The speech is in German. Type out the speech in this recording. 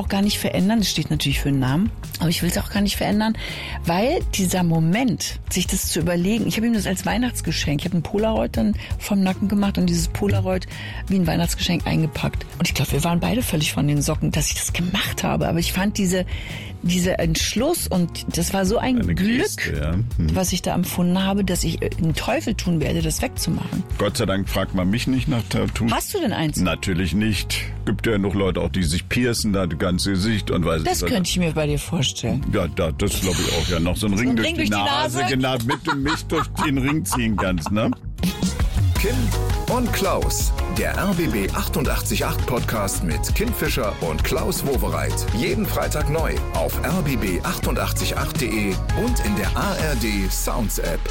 auch gar nicht verändern. Das steht natürlich für einen Namen, aber ich will es auch gar nicht verändern, weil dieser Moment, sich das zu überlegen, ich habe ihm das als Weihnachtsgeschenk, ich habe ein Polaroid dann vom Nacken gemacht und dieses Polaroid wie ein Weihnachtsgeschenk eingepackt. Und ich glaube, wir waren beide völlig von den Socken, dass ich das gemacht habe. Aber ich fand dieser Entschluss und das war so ein Glück, Geste, was ich da empfunden habe, dass ich den Teufel tun werde, das wegzumachen. Gott sei Dank fragt man mich nicht nach Tattoos. Hast du denn eins? Natürlich nicht. Gibt ja noch Leute auch, die sich piercen, da das ganze Gesicht und weiß Das könnte ich mir bei dir vorstellen. Ja, das glaube ich auch. Ja, noch so ein Ring durch die Nase, genau, mit du mich durch den Ring ziehen kannst, ne? Kim und Klaus, der RBB 888 Podcast mit Kim Fischer und Klaus Wowereit. Jeden Freitag neu auf rbb888.de und in der ARD Sounds App.